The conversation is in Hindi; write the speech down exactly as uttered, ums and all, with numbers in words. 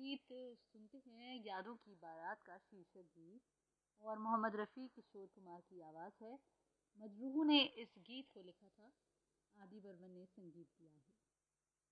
गीत सुनते हैं, यादों की बारात का शीर्षक गीत, और मोहम्मद रफ़ी, किशोर कुमार की आवाज़ है। मजरूह ने इस गीत को लिखा था, आदि बर्मन ने संगीत दिया है।